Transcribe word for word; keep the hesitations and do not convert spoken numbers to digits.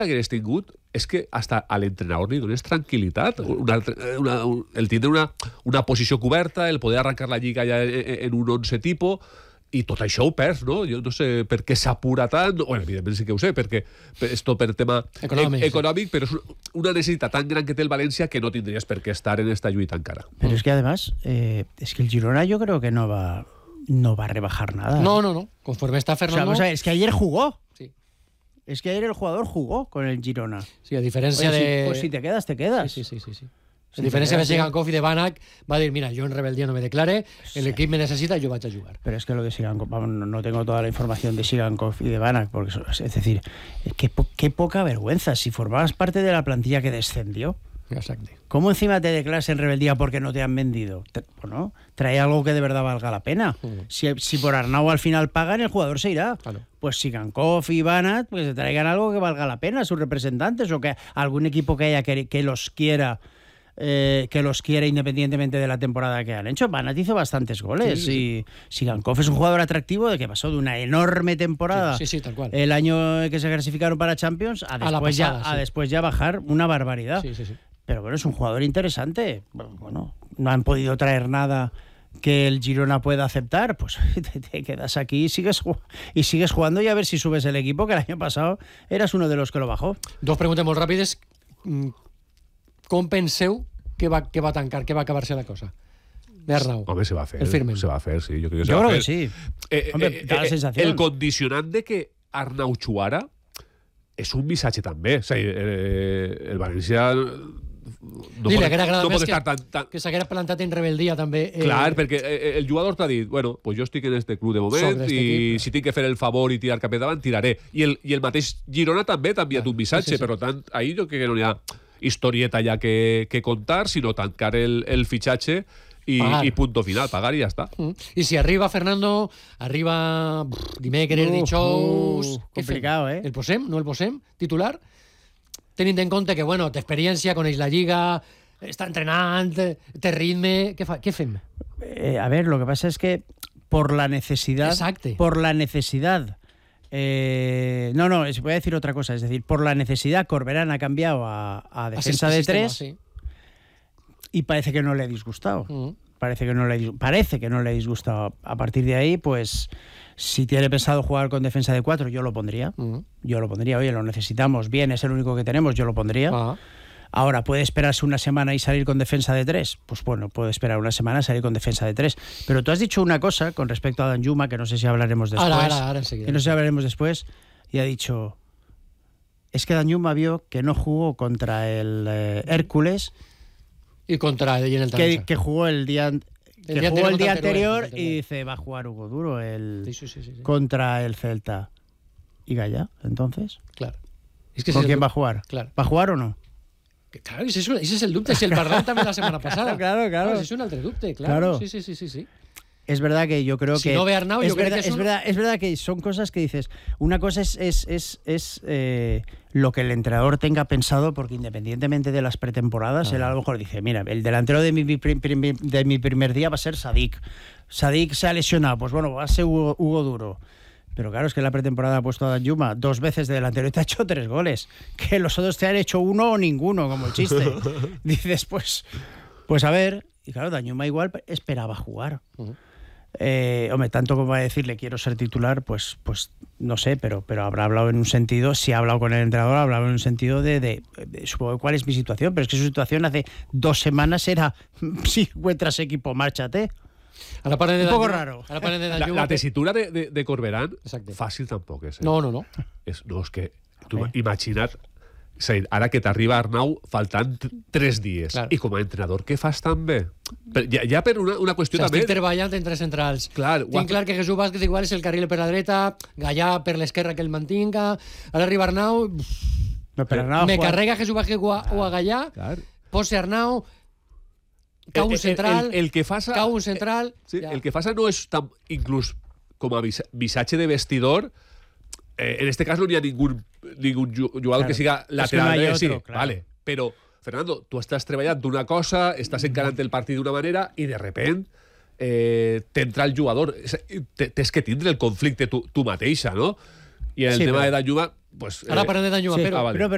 hagués tingut és que hasta a l'entrenador li dones tranquil·litat. Una, una, un, el tindre una, una posició coberta, el poder arrencar la lliga ja en, en un once tipo, i tot això ho perds, no? Jo no sé per què s'apura tant. Bueno, evidentment sí que ho sé, perquè esto per tema econòmic, e econòmic sí. Però és una necessitat tan gran que té el València que no tindries per què estar en esta lluita encara. Pero es que además, eh, es que el Girona yo creo que no va, no va a rebajar nada. No, no, no. Conforme está Fernando... O sea, es que ayer jugó. Sí. Es que ayer el jugador jugó con el Girona. Sí, a diferencia Oye, de... Si, pues si te quedas, te quedas. Sí, sí, sí, sí. sí. A diferència de Sigankov i de Banak, va dir, mira, yo en rebeldía no me declare, el equip me necesita y yo vaig a jugar. Pero es que lo de Sigankov, vamos, no tengo toda la información de Sigankov y de Banak, porque es decir, qué, po qué poca vergüenza, si formabas parte de la plantilla que descendió. Exacto. ¿Cómo encima te declaras en rebeldía porque no te han vendido? Bueno, trae algo que de verdad valga la pena. Uh-huh. si, si por Arnau al final pagan, el jugador se irá. Claro. Pues Sigankov y Banak, pues se traigan algo que valga la pena, sus representantes, o que algún equipo que haya que, que los quiera... Eh, que los quiere independientemente de la temporada que han hecho. Banat hizo bastantes goles, sí, sí, sí. Y Sigankov es un jugador atractivo de que pasó de una enorme temporada sí, sí, sí, tal cual. El año que se clasificaron para Champions a después, a pasada, ya, sí. a después ya bajar una barbaridad. Sí, sí, sí. Pero bueno, es un jugador interesante. Bueno, no han podido traer nada que el Girona pueda aceptar, pues te, te quedas aquí y sigues, y sigues jugando y a ver si subes el equipo, que el año pasado eras uno de los que lo bajó. Dos preguntes molt ràpides. Com penseu que va, que va tancar, que va acabar-se la cosa? De Arnau. Hombre, se va a hacer. El firmen. Se va a hacer, sí. Yo creo que, se yo va creo a que sí. Eh, Hombre, eh, da la eh, sensación. El condicionant de que Arnau Chuara és un missatge també. O sigui, eh, el València... No Dile, pot, que era no pot més estar que, tan, tan... que s'haguera plantat en rebeldia també. Eh... Clar, perquè eh, el jugador t'ha dit, bueno, pues jo estic en este club de moment i equip, si tinc que fer el favor i tirar cap endavant, tiraré. I el, i el mateix Girona també t'ha enviat ah, un missatge, sí, sí. Per tant, ahí jo crec que no hi ha historieta ja que, que contar, sinó tancar el, el fitxatge i, i punto final, pagar i ja està. Mm. I si arriba Fernando, arriba brr, dimecres, uh, dijous... Uh, complicado, eh? El posem? No el posem? Titular? Tenint en compte que, bueno, té experiència, coneix la lliga, està entrenant, té ritme... Què, fa? Què fem? Eh, a ver, lo que pasa es que por la necesidad... Exacte. Por la necesidad... Eh, no, no, voy a decir otra cosa. Es decir, por la necesidad, Corberán ha cambiado a, a defensa de sistema, tres sí. Y parece que no le ha disgustado. Uh-huh. Parece que no le, parece que no le ha disgustado. A partir de ahí, pues, si tiene pensado jugar con defensa de cuatro, yo lo pondría. Uh-huh. Yo lo pondría. Oye, lo necesitamos. Bien, es el único que tenemos. Yo lo pondría. Uh-huh. Ahora, ¿puede esperarse una semana y salir con defensa de tres? Pues bueno, puede esperar una semana y salir con defensa de tres. Pero tú has dicho una cosa con respecto a Danjuma, que no sé si hablaremos después. Ahora, ahora, ahora enseguida. Que no sé si hablaremos después. Y ha dicho, es que Danjuma vio que no jugó contra el eh, Hércules. Y contra el, y en el que, que jugó el día, el que día jugó anterior, el día anterior y dice, va a jugar Hugo Duro el, sí, sí, sí, sí. contra el Celta. ¿Y Gaya, entonces? Claro. Es que ¿Con quién el... va a jugar? Claro. ¿Va a jugar o no? Claro, ese es, ese es el dubte. Si el parlàvem també la setmana passada. Claro, claro. Ese es un altre dubte, claro. claro. Sí, sí, sí, sí, sí. Es verdad que yo creo si que... no ve Arnau, es, yo verdad, creo que es, es, un... verdad, es verdad que son cosas que dices... Una cosa es, es, es, es eh, lo que el entrenador tenga pensado, porque independientemente de las pretemporadas, ah. él a lo mejor dice, mira, el delantero de mi, de mi primer día va a ser Sadik. Sadik se ha lesionado, pues bueno, va a ser Hugo, Hugo Duro. Pero claro, es que la pretemporada ha puesto a Danjuma dos veces de delantero y te ha hecho tres goles. Que los otros te han hecho uno o ninguno, como el chiste. Dices, pues, pues a ver. Y claro, Danjuma igual esperaba jugar. Uh-huh. Eh, hombre, tanto como va a decirle quiero ser titular, pues, pues no sé, pero, pero habrá hablado en un sentido, si ha hablado con el entrenador, ha hablado en un sentido de, de, de supongo cuál es mi situación, pero es que su situación hace dos semanas era si encuentras equipo, márchate. Ara de un poco Danjuma, raro. Ara de la, la tessitura de, de, de Corberán, Exacte. Fàcil tampoc és. Eh? No, no, no. És, no, és que tu imagina't, ara que t'arriba Arnau faltant tres dies, claro. I com a entrenador què fas tan bé? Per, ja, ja per una, una qüestió o sigui, també... Estic treballant entre centrals. Clar, Tinc clar que Jesús Vázquez igual és el carril per la dreta, Gallà per l'esquerra que el mantinga, ara arriba Arnau... No, per Arnau me jugar... carrega Jesús Vázquez o a, o a Gallà, pose Arnau... Cau un central, el, el, el que fasa, cau un central... Sí, ja. El que passa no és tan, inclús com a missatge de vestidor, eh, en este cas no hi ha ningú, ningú jugador claro. Que siga lateral. Es que no sí, otro, claro. Vale, però, Fernando, tu estàs treballant d'una cosa, estàs encarant el partit d'una manera i de repent eh, t'entra el jugador. Tens que tindre el conflicte tu, tu mateixa, no? I en el sí, tema però... de Danjuma... Pues, Ara eh, parlem de Danjuma, sí, però... Ah, vale. però, però